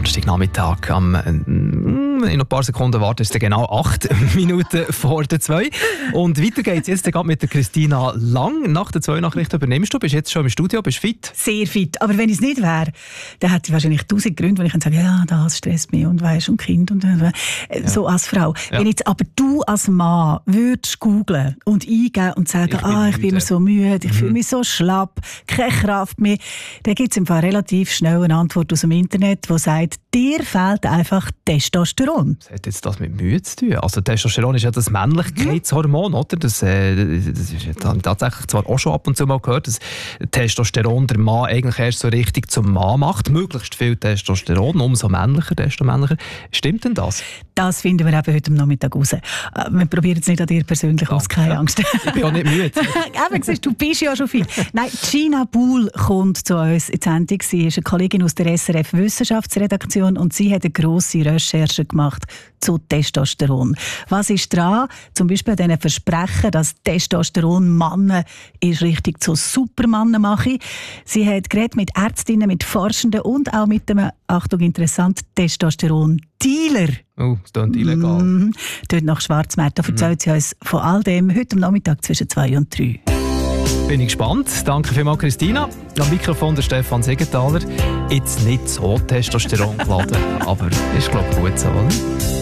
Donnerstagnachmittag. In ein paar Sekunden warten, ist es genau 8 Minuten vor der 2. Und weiter geht's jetzt gerade mit der Christina Lang. Nach der 2 Nachrichten übernimmst du. Bist jetzt schon im Studio, bist fit? Sehr fit. Aber wenn ich es nicht wäre, dann hätte ich wahrscheinlich 1000 Gründe, wo ich sagen kann, ja, das stresst mich und weisst und Kind und so als Frau. Ja. Wenn jetzt aber du als Mann würdest googlen und eingeben und sagen, ich bin immer so müde, ich fühle mich so schlapp, keine Kraft mehr, dann gibt es im Fall relativ schnell eine Antwort aus dem Internet, die sagt, dir fehlt einfach Testosteron. Was hat jetzt das mit Mühe zu tun? Also Testosteron ist ja das Männlichkeitshormon, oder? Das ist tatsächlich zwar auch schon ab und zu mal gehört, dass Testosteron der Mann eigentlich erst so richtig zum Mann macht. Möglichst viel Testosteron, umso männlicher, desto männlicher. Stimmt denn das? Das finden wir eben heute am Nachmittag raus. Wir probieren es nicht an dir persönlich aus, keine Angst. Ich bin auch nicht müde. Eben, siehst, du bist ja schon viel. Nein, Gina Buhl kommt zu uns in die Sendung. Sie ist eine Kollegin aus der SRF Wissenschaftsredaktion und sie hat eine grosse Recherche gemacht zu Testosteron. Was ist dran? Zum Beispiel an diesen Versprechen, dass Testosteron Männer ist richtig zu Supermannen mache. Sie hat geredet mit Ärztinnen, mit Forschenden und auch mit einem, Achtung interessant, Testosteron-Dealer. Oh, das klingt illegal. Dort nach Schwarzmarkt. Da erzählt sie uns von all dem heute am Nachmittag zwischen 2 und 3. Bin ich gespannt. Danke vielmals, Christina. Am Mikrofon der Stefan Segenthaler. Jetzt nicht so Testosteron geladen, aber ist, glaube ich, gut so, oder?